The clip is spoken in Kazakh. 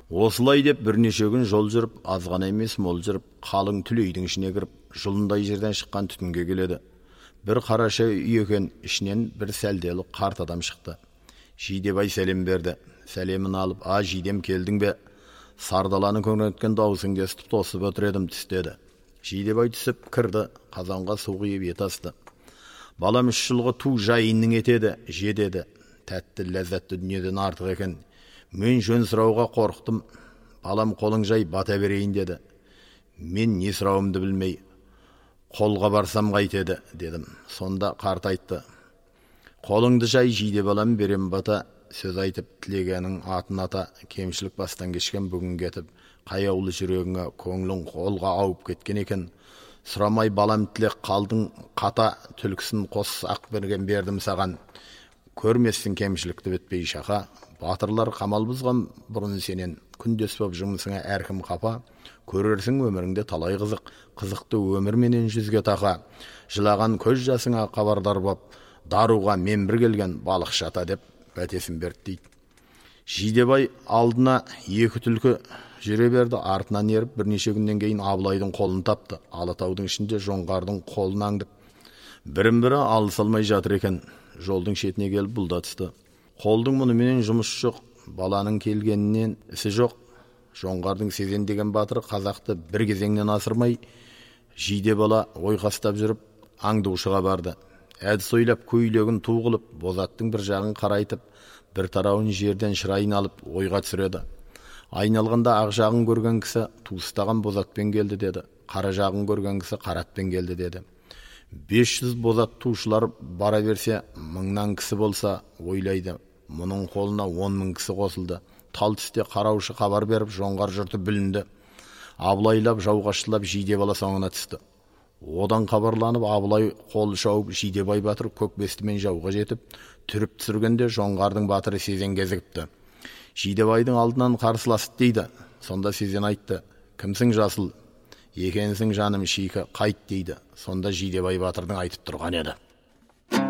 Осылай деп бірнеше күн жол жүріп, азғана емес мол жүріп, қалың түлейдің ішіне кіріп, жылындай жерден шыққан түтінге келеді. Бір қараша үй екен, ішінен бір сәлделі қарт адам шықты. Жидебай сәлем берді. Сәлемін алып, "А, Жидем, келдің бе? Сардаланы көңілткен дауысыңды естіп тосып отыр едім" деді. Жидебай түсіп кірді, қазанға су құйып ет асты. "Балам 3 жылғы ту жайынның етеді, же" деді. "Тәтті ләззатты дүниеден артық екен. Мен жөн сұрауға қорықтым. Балам, қолың жай бата берейін" деді. "Мен не сұрауымды білмей, қолға барсам қайтеді" дедім. Сонда қарт айтты: "Қолыңды жай, Жиде балам, берем бата. Сөз айтып тілегенің атын ата, кемшілік бастан кешкен бүгін кетіп, қаяулы жүрегіңе көңілің қолға ауып кеткен екен. Сұрамай балам тілек қалдың қата, түлкісін қос ақ бердім саған. Көрмессің кемшілікті бітпей шақа. Батырлар қамал бұзған бұрын сенен, күндес боп жұмысыңа әркім қапа. Көрерсің өміріңде талай қызық, қызықты өмірменен жүзге тақа. Жылаған көз жасыңа хабардар боп, даруға мен бір келген балық шата" деп бәтесін берді дейді. Жидебай алдына 2 түлкі жүре берді, артынан еріп бірнеше күннен кейін Абылайдың қолын тапты. Алатаудың ішінде жоңғардың қолын аңдып, бірін-бірі алыса алмай жатыр екен. Жолдың шетіне келіп бұлда түсті. Қолдың мұнымен жұмыс жоқ, баланың келгенінен ісі жоқ. Жоңғардың Сезен деген батыры қазақты бір кезеңнен асырмай, Жиде бала ойқастап жүріп аңдушыға барды. Әдіс ойлап көйлегін ту қылып, бозаттың бір жағын қарайтып, бір тарауын жерден шырайын алып ойға түсіреді. Айналғанда ақ жағын көрген кісі туыстаған бозатпен келді деді. Қара жағын көрген кісі қаратпен келді деді. 500 бозат тушылар бара берсе, 1000 кісі болса, ойлайды, мұның қолына 10.000 кісі қосылды. Тал түсте қараушы хабар беріп, жоңғар жұрты бүлінді. Абылайлап, жауғашылап Жиде бала соңына түсті. Одан хабарланып, Абылай қол шауып, Жидебай батыр көкбестімен жауға жетіп, түріп түсіргенде жоңғардың батыры Сезен кезігіпті. Жидебайдың алдынан қарсыласты дейді. Сонда Сезен айтты: "Кімсің жасыл? Екенсің жаным шикі, қайт" дейді. Сонда Жидебай батырдың айтып тұрған еді.